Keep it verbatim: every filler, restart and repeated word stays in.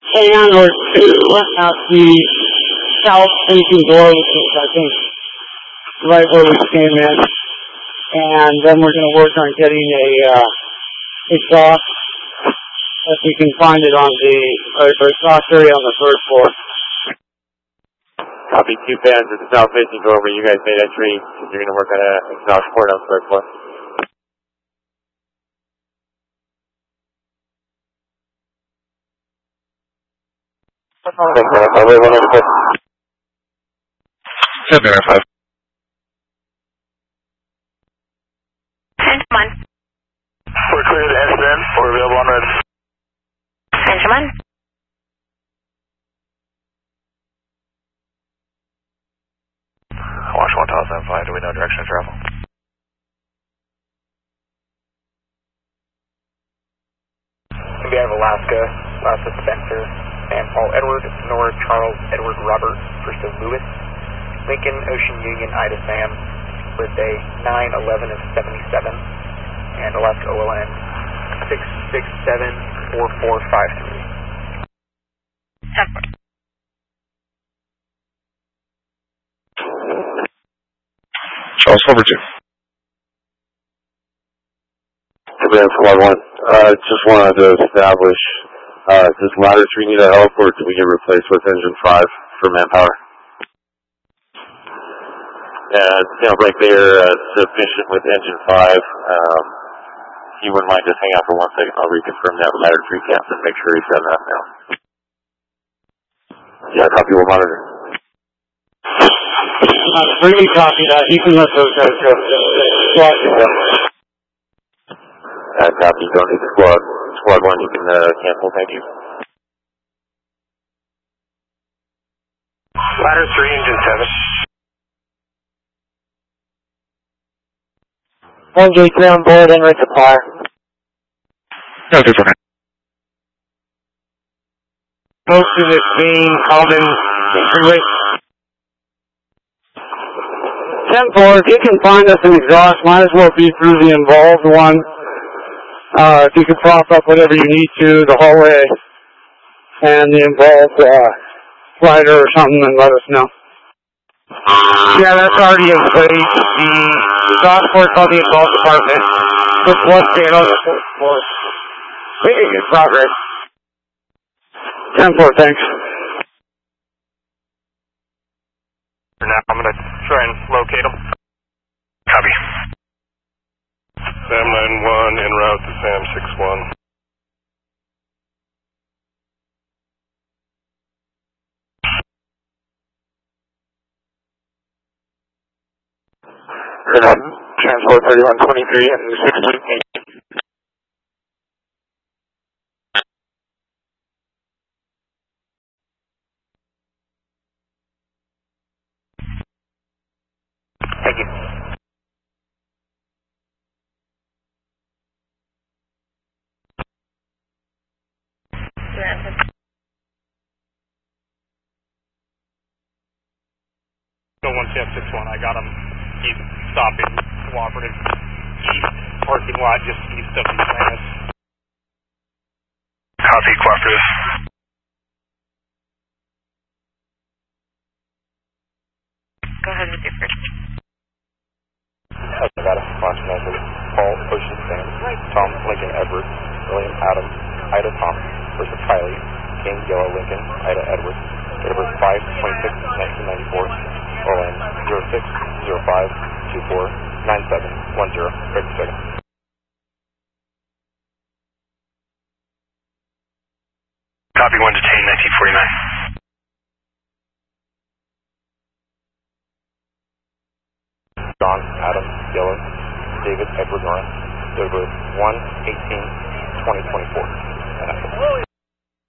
and or two at the south-facing door, which is, I think, right where we came in. And then we're going to work on getting a uh, exhaust, if we can find it on the uh, exhaust area on the third floor. Copy, two fans at the south-facing door where you guys made entry. You're going to work on an exhaust port on the third floor. ten Banner five. ten to one. We're clear to S N. We're available on red. ten to one. Watch one thousand five. Do we know direction of travel? We have Alaska, Alaska Spencer, Sam Paul Edward, Nora Charles Edward Robert, first of Lewis, Lincoln Ocean Union Ida Sam, birthday nine eleven of seventy-seven, and Alaska O L N six six seven four four five three. Charles over two. Command Squad one. Uh, just wanted to establish, uh, does ladder three need a help, or do we get replaced with engine five for manpower? Yeah, it sounds like they're uh, sufficient with engine five. Um, if you wouldn't mind just hang out for one second, I'll reconfirm that with ladder three captain, make sure he's got enough now. Yeah, copy, we'll monitor. Uh, really copy that. You can let those guys go. Squad can go. Uh, copy, don't need the squad. Squad one, you can uh, cancel, thank you. Ladder three, engine seven. One gate three on board, en route to fire. No, two for nine. Most of it being called in freeway. ten four, if you can find us an exhaust, might as well be through the involved one. Uh, if you can prop up whatever you need to, the hallway and the involved uh, slider or something, and let us know. Yeah, that's already in place. The exhaust port's on the exhaust department. Just one stand on the fourth floor. Making good progress. ten four, thanks. For now, I'm going to try and locate them. Copy. Sam nine one en route to Sam six one. Transport thirty-one twenty-three and sixteen eight. Thank you. So one C F six one, I got him. He's stopping cooperative east parking lot just east of the Atlantis. Copy, cooperative. Go ahead with your first. Nevada, Launch Manager, Paul Ocean Sam, Tom Lincoln Edward, William Adam, Ida Tom, first of Kylie, King Yellow Lincoln, Ida Edward, date of birth five twenty-six nineteen ninety-four, O L N zero six zero five two four nine seven one zero, ready for second. Copy, one detained, nineteen forty-nine. John Adam Yellow, David Edward Nora, date of birth one eighteen twenty twenty-four.